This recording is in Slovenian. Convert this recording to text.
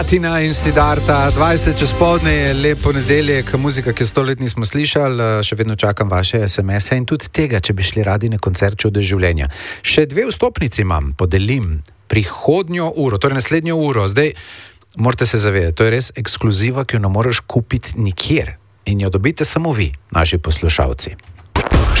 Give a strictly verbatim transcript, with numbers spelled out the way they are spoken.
Tina in Siddharta, dvajset čez podne je lep ponedeljek, muzika, ki jo sto let nismo slišali, še vedno čakam vaše es em es-e in tudi tega, če bi šli radi na koncert Čudež življenja. Še dve vstopnici imam, podelim prihodnjo uro, torej naslednjo uro. Zdaj, morate se zavedati, to je res ekskluziva, ki jo ne moreš kupiti nikjer in jo dobite samo vi, naši poslušalci.